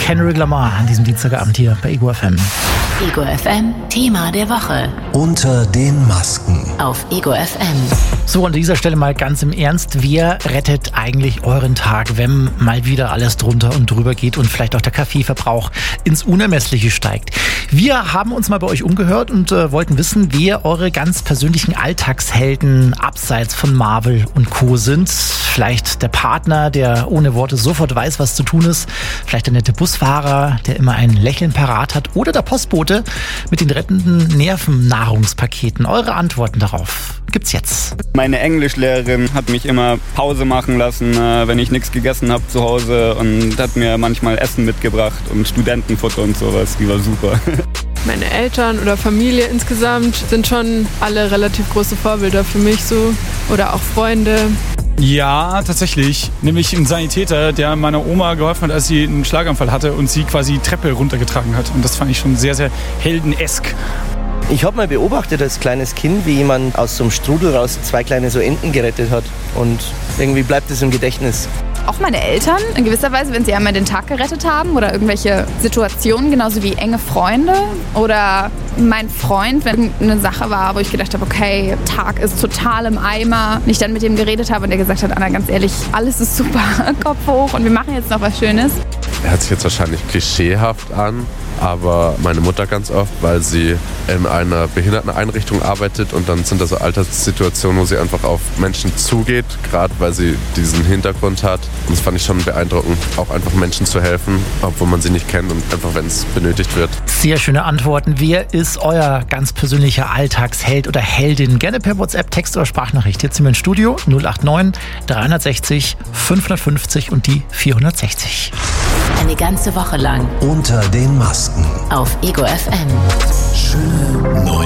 Kendrick Lamar an diesem Dienstagabend hier bei Ego FM. Ego FM, Thema der Woche. Unter den Masken. Auf Ego FM. So, an dieser Stelle mal ganz im Ernst. Wer rettet eigentlich euren Tag, wenn mal wieder alles drunter und drüber geht und vielleicht auch der Kaffeeverbrauch ins Unermessliche steigt? Wir haben uns mal bei euch umgehört und wollten wissen, wer eure ganz persönlichen Alltagshelden abseits von Marvel und Co. sind. Vielleicht der Partner, der ohne Worte sofort weiß, was zu tun ist. Vielleicht der nette Busfahrer, der immer ein Lächeln parat hat. Oder der Postbote mit den rettenden Nervennahrungspaketen. Eure Antworten darauf gibt's jetzt. Meine Englischlehrerin hat mich immer Pause machen lassen, wenn ich nichts gegessen habe zu Hause, und hat mir manchmal Essen mitgebracht und Studentenfutter und sowas. Die war super. Meine Eltern oder Familie insgesamt sind schon alle relativ große Vorbilder für mich so. Oder auch Freunde. Ja, tatsächlich. Nämlich ein Sanitäter, der meiner Oma geholfen hat, als sie einen Schlaganfall hatte und sie quasi die Treppe runtergetragen hat. Und das fand ich schon sehr, sehr heldenesk. Ich habe mal beobachtet als kleines Kind, wie jemand aus so einem Strudel raus 2 kleine so Enten gerettet hat. Und irgendwie bleibt es im Gedächtnis. Auch meine Eltern, in gewisser Weise, wenn sie einmal den Tag gerettet haben oder irgendwelche Situationen, genauso wie enge Freunde oder mein Freund, wenn eine Sache war, wo ich gedacht habe, okay, Tag ist total im Eimer, und ich dann mit ihm geredet habe und er gesagt hat, Anna, ganz ehrlich, alles ist super, Kopf hoch und wir machen jetzt noch was Schönes. Er hört sich jetzt wahrscheinlich klischeehaft an, aber meine Mutter ganz oft, weil sie in einer Behinderteneinrichtung arbeitet, und dann sind das so Alltagssituationen, wo sie einfach auf Menschen zugeht, gerade weil sie diesen Hintergrund hat. Und das fand ich schon beeindruckend, auch einfach Menschen zu helfen, obwohl man sie nicht kennt, und einfach, wenn es benötigt wird. Sehr schöne Antworten. Wer ist euer ganz persönlicher Alltagsheld oder Heldin? Gerne per WhatsApp, Text oder Sprachnachricht. Jetzt sind wir im Studio 089 360 550 und die 460. Eine ganze Woche lang. Unter den Masken. Auf Ego FM. Schöne neue